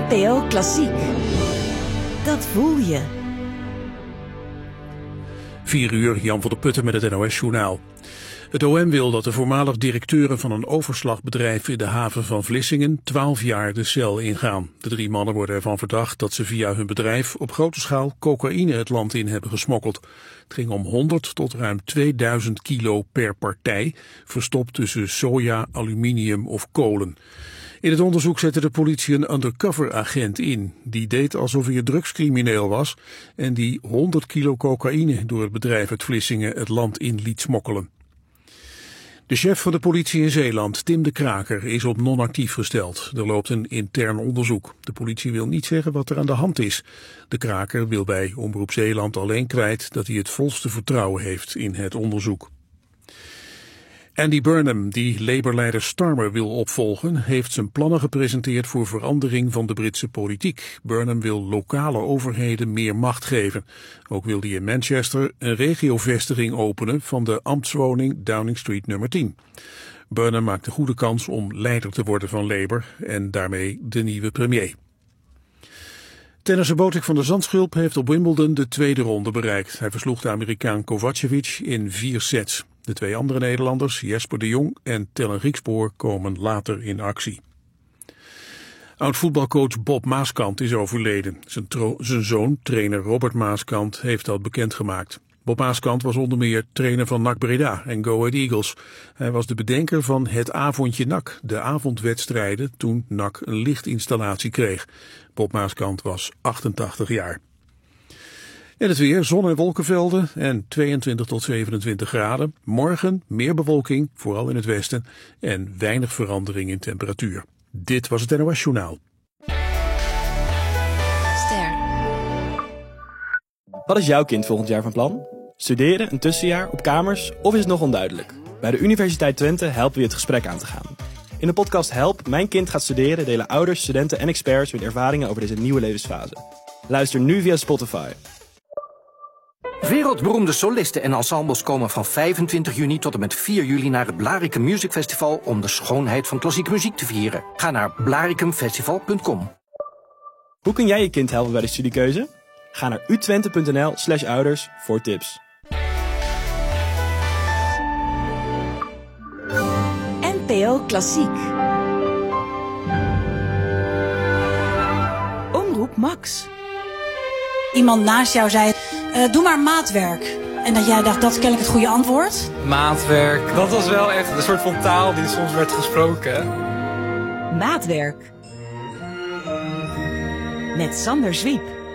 NPO Klassiek. Dat voel je. 4 uur, Jan van der Putten met het NOS-journaal. Het OM wil dat de voormalig directeuren van een overslagbedrijf in de haven van Vlissingen 12 jaar de cel ingaan. De 3 mannen worden ervan verdacht dat ze via hun bedrijf op grote schaal cocaïne het land in hebben gesmokkeld. Het ging om 100 tot ruim 2000 kilo per partij, verstopt tussen soja, aluminium of kolen. In het onderzoek zette de politie een undercover-agent in. Die deed alsof hij een drugscrimineel was en die 100 kilo cocaïne door het bedrijf uit Vlissingen het land in liet smokkelen. De chef van de politie in Zeeland, Tim de Kraker, is op non-actief gesteld. Er loopt een intern onderzoek. De politie wil niet zeggen wat er aan de hand is. De Kraker wil bij Omroep Zeeland alleen kwijt dat hij het volste vertrouwen heeft in het onderzoek. Andy Burnham, die Labour-leider Starmer wil opvolgen, heeft zijn plannen gepresenteerd voor verandering van de Britse politiek. Burnham wil lokale overheden meer macht geven. Ook wil hij in Manchester een regiovestiging openen van de ambtswoning Downing Street nummer 10. Burnham maakt een goede kans om leider te worden van Labour en daarmee de nieuwe premier. Tennisser Botic van der Zandschulp heeft op Wimbledon de tweede ronde bereikt. Hij versloeg de Amerikaan Kovacevic in 4 sets. De 2 andere Nederlanders, Jesper de Jong en Tellen Griekspoor, komen later in actie. Oud-voetbalcoach Bob Maaskant is overleden. Zijn zoon, trainer Robert Maaskant, heeft dat bekendgemaakt. Bob Maaskant was onder meer trainer van NAC Breda en Go Ahead Eagles. Hij was de bedenker van het avondje NAC, de avondwedstrijden toen NAC een lichtinstallatie kreeg. Bob Maaskant was 88 jaar. En het weer, zon- en wolkenvelden en 22 tot 27 graden. Morgen meer bewolking, vooral in het westen, en weinig verandering in temperatuur. Dit was het NOS Journaal. Ster. Wat is jouw kind volgend jaar van plan? Studeren, een tussenjaar, op kamers of is het nog onduidelijk? Bij de Universiteit Twente helpen we je het gesprek aan te gaan. In de podcast Help, mijn kind gaat studeren delen ouders, studenten en experts hun ervaringen over deze nieuwe levensfase. Luister nu via Spotify. Wereldberoemde solisten en ensembles komen van 25 juni tot en met 4 juli naar het Blaricum Music Festival om de schoonheid van klassieke muziek te vieren. Ga naar blaricumfestival.com. Hoe kun jij je kind helpen bij de studiekeuze? Ga naar utwente.nl/ouders voor tips. NPO Klassiek. Omroep Max. Iemand naast jou zei, doe maar maatwerk. En dat jij dacht, dat is kennelijk het goede antwoord. Maatwerk, dat was wel echt een soort van taal die soms werd gesproken. Maatwerk. Met Sander Zwiep.